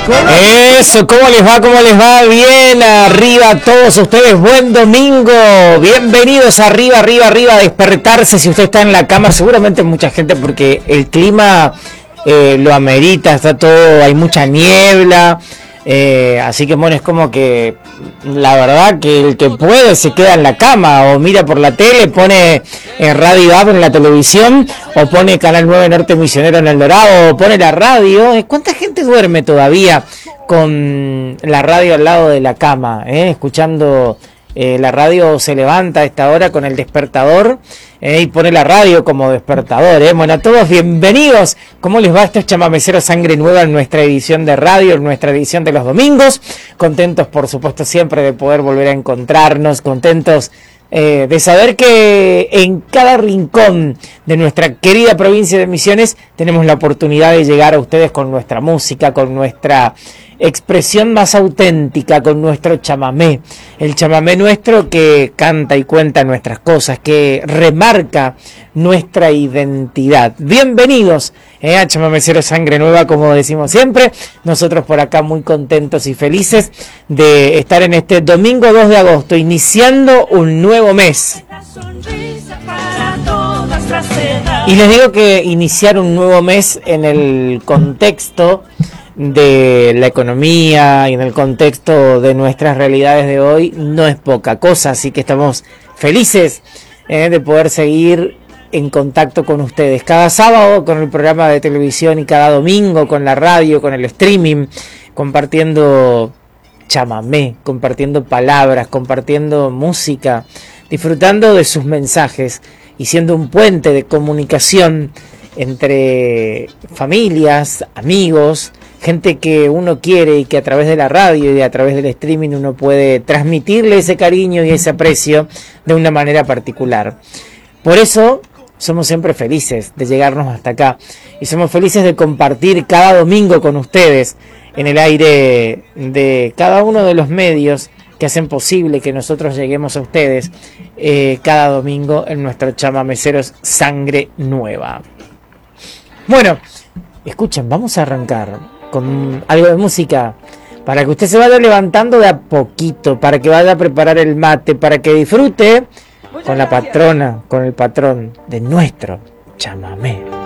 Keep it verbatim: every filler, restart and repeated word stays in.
Eso, ¿cómo les va? ¿Cómo les va? Bien, arriba a todos ustedes, buen domingo, bienvenidos arriba, arriba, arriba, a despertarse. Si usted está en la cama, seguramente mucha gente, porque el clima eh, lo amerita, está todo, hay mucha niebla, eh, así que bueno, es como que la verdad que el que puede se queda en la cama o mira por la tele, pone en Radio App en la televisión o pone Canal nueve Norte Misionero en El Dorado o pone la radio. ¿Cuánta gente duerme todavía con la radio al lado de la cama, eh? escuchando eh, la radio? Se levanta a esta hora con el despertador eh, y pone la radio como despertador, eh. Bueno, a todos bienvenidos. ¿Cómo les va? Esto es Chamamecero Sangre Nueva en nuestra edición de radio, en nuestra edición de los domingos. Contentos, por supuesto, siempre de poder volver a encontrarnos, contentos Eh, de saber que en cada rincón de nuestra querida provincia de Misiones tenemos la oportunidad de llegar a ustedes con nuestra música, con nuestra expresión más auténtica, con nuestro chamamé, el chamamé nuestro que canta y cuenta nuestras cosas, que remarca nuestra identidad. Bienvenidos eh, a Chamamecero Sangre Nueva, como decimos siempre, nosotros por acá muy contentos y felices de estar en este domingo dos de agosto, iniciando un nuevo mes. Y les digo que iniciar un nuevo mes en el contexto de la economía y en el contexto de nuestras realidades de hoy no es poca cosa, así que estamos felices eh, de poder seguir en contacto con ustedes cada sábado con el programa de televisión y cada domingo con la radio, con el streaming, compartiendo chamamé, compartiendo palabras, compartiendo música, disfrutando de sus mensajes y siendo un puente de comunicación entre familias, amigos, gente que uno quiere y que a través de la radio y a través del streaming uno puede transmitirle ese cariño y ese aprecio de una manera particular. Por eso somos siempre felices de llegarnos hasta acá y somos felices de compartir cada domingo con ustedes en el aire de cada uno de los medios que hacen posible que nosotros lleguemos a ustedes eh, cada domingo en nuestro Chamameceros Sangre Nueva. Bueno, escuchen, vamos a arrancar con algo de música para que usted se vaya levantando de a poquito, para que vaya a preparar el mate, para que disfrute con la patrona, con el patrón de nuestro chamamé.